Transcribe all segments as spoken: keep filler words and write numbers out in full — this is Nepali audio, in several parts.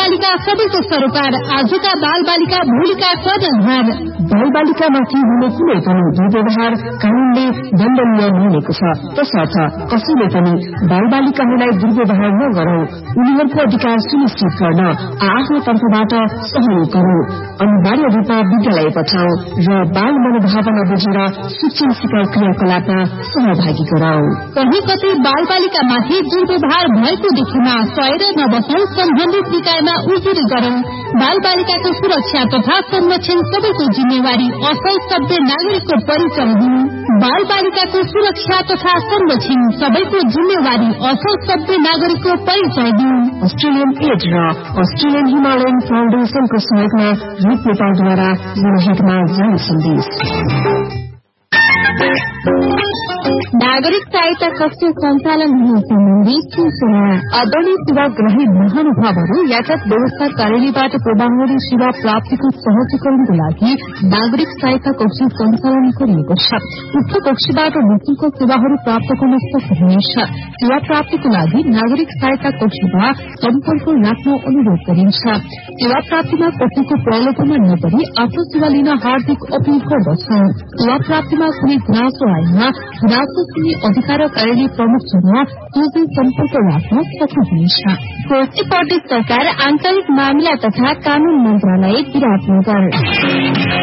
बालिका सबैको सरोकार, आजका बाल बालिका भोलिका कर्णधार। बाल बालिकामाथि हुने कुनै पनि दुर्व्यवहार कानूनले दण्डनीय मानेको छ। तसर्थ कसैले पनि बाल बालिकाहरूलाई दुर्व्यवहार नगरौं, उनीहरूको अधिकार सुनिश्चित गर्न आफ्नो तर्फबाट सहयोग गरौं, अनिवार्य रूपमा विद्यालय पठाऊ र बाल मनोभावना बुझेर शिक्षण सिकाइ क्रियाकलापमा सहभागी गराऊ। कहीं कतै बाल बालिकामाथि दुर्व्यवहार भएको देखेमा सहेर नबसौं, सम्बन्धित निकायमा उजुरी गरौं। बाल बालिकाको सुरक्षा तथा संरक्षण सबैको जिम्मेवारी, असल सभ्य नागरिकको परिचय हो। बाल बालिकाको सुरक्षा तथा संरक्षण सबैको जिम्मेवारी, असल सभ्य नागरिकको परिचय हो। अस्ट्रेलियन एड र अस्ट्रेलियन हिमालयन फाउन्डेशनको सहयोगमा रूप नेपालद्वारा जनहितमा जारी सन्देश। नागरिक सहायता कक्ष सञ्चालन हुने सम्बन्धी सूचना। आदरणीय सेवाग्राही महानुभावहरू, यातायात व्यवस्था कार्यालयबाट प्रभावकारी सेवा प्राप्तिको सहजीकरणको लागि नागरिक सहायता कक्ष सञ्चालन गरिएको छ। उक्त कक्षबाट निःशुल्क सेवाहरू प्राप्त गर्न सक्नुहुनेछ। सेवा प्राप्तिको लागि नागरिक सहायता कक्षमा सम्पर्क राख्न अनुरोध गरिन्छ। सेवा प्राप्तिमा कसैको प्रलोभनमा नगरी आफ्नो सेवा लिन हार्दिक अपील गर्दछौ। सेवा प्राप्तिमा कुनै गुनासो आएमा गुनासो सुन्ने अधिकार कार्यालय प्रमुखसँग सोझै सम्पर्क राख्न सक्नुहुनेछ। कोशी प्रदेश सरकार आन्तरिक मामिला तथा कानून मन्त्रालय विराटनगर।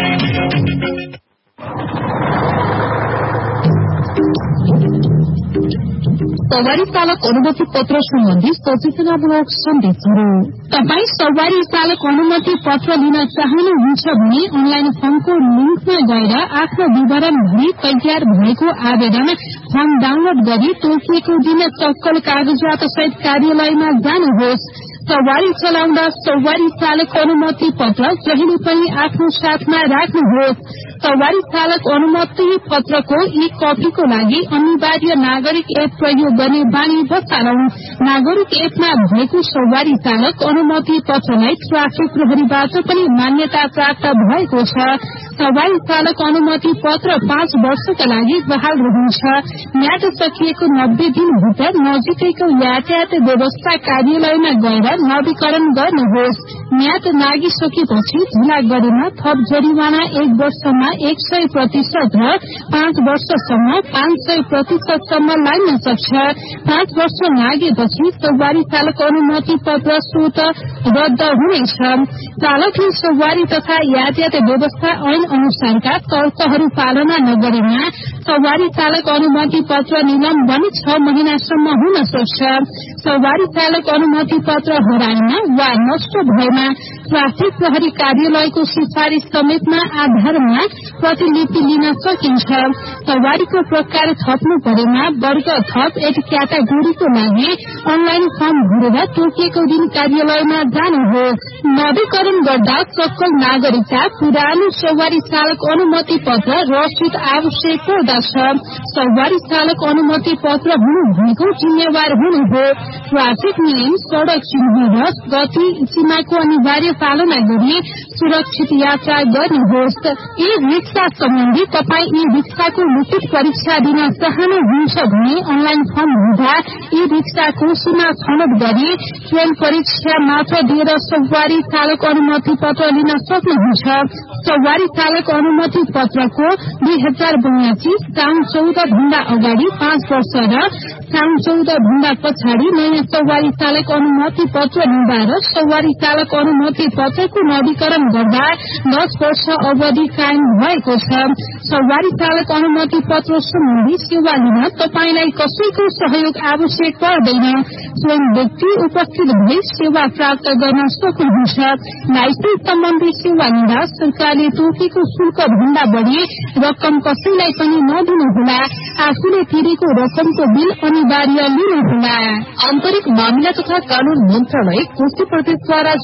सवारी चालक अनुमति पत्र सम्बन्धी सचेतनामूलक सन्देशहरू। तपाई सवारी चालक अनुमति पत्र लिन चाहनुहुन्छ भने अनलाइन फर्मको लिंकमा गएर आफ्नो विवरण भरी तयार भएको आवेदन फर्म डाउनलोड गरी तोकिएको दिन तत्काल कागजात सहित कार्यालयमा जानुहोस्। सवारी चलाउँदा सवारी चालक अनुमति पत्र जहिले पनि आफ्नो साथमा राख्नुहोस्। सवारी चालक अनुमति पत्रको ई कपीको लागि अनिवार्य नागरिक एप प्रयोग गर्ने बानी बसालौं। नागरिक एपमा भएको सवारी चालक अनुमति पत्रलाई ट्राफिक प्रहरीबाट पनि मान्यता प्राप्त भएको छ। सवारी चालक अनुमति पत्र पाँच वर्षका लागि बहाल रहन्छ। म्याद सकिएको नब्बे दिनभित्र नजिकैको यातायात व्यवस्था कार्यालयमा गएर नवीकरण गर्नुहोस्। म्याद नागिसकेपछि ढिला गरेमा थप जरिवाना एक वर्षमा एक सय प्रतिशत र पाँच वर्षसम्म पाँच सय प्रतिशतसम्म लाग्न सक्छ। पाँच वर्ष लागेपछि सवारी चालक अनुमति पत्र स्वत रद्द हुनेछ। चालकले सवारी तथा यातायात व्यवस्था ऐन अनुसारका तर्कहरू पालना नगरेमा सवारी चालक अनुमति पत्र निलम्बन छ महिनासम्म हुन सक्छ। सवारी चालक अनुमति पत्र हराएमा वा नष्ट भएमा ट्राफिक प्रहरी कार्यालयको सिफारिश समेतमा आधारमा प्रतिलिपि लिन सकिन्छ। सवारीको प्रकार थप्नु परेमा वर्ग थप एक क्याटेगोरीको लागि अनलाइन फर्म भरेर तोकिएको दिन कार्यालयमा जानुहोस्। नवीकरण गर्दा सक्कल नागरिकता, पुरानो सवारी चालक अनुमति पत्र रसिद आवश्यक पर्दछ। सवारी चालक अनुमति पत्र हुनु भएको जिम्मेवार हुनु हो। ट्राफिक नियम, सड़क चिन्ह र गति सीमाको अनिवार्य पालना गरी सुरक्षित यात्रा गर्नुहोस्। ई रिक्सा सम्बन्धी तपाई ई रिक्साको लिखित परीक्षा दिन चाहनुहुन्छ भने अनलाइन फर्म हुँदा ई रिक्साको सीमा छनौट गरी ट्रेन परीक्षा मात्र दिएर सवारी चालक अनुमति पत्र लिन सक्नुहुन्छ। सवारी चालक अनुमति पत्रको दुई हजार बयासी साउन चौध भन्दा अगाडि पाँच वर्ष र साउन चौध भन्दा पछाडि नयाँ सवारी चालक अनुमति पत्र लिँदा र सवारी चालक अनुमति पत्रको नवीकरण गर्दा दस वर्ष अवधि कायम भएको छ। सवारी चालक अनुमति पत्र सम्बन्धी सेवा लिन तपाईलाई कसैको सहयोग आवश्यक पर्दैन। स्वयं व्यक्ति उपस्थित भई सेवा प्राप्त गर्न सक्नुहुन्छ। लाइसेन्स सम्बन्धी सेवा लिँदा सरकारले तोकेको शुल्क भन्दा बढ़ी रकम कसैलाई पनि नदिनुहोला। आफूले तिरेको रकमको बिल अनिवार्य लिनुहोला। आन्तरिक मामिला तथा कानून मन्त्रालय कोशी प्रदेशद्वारा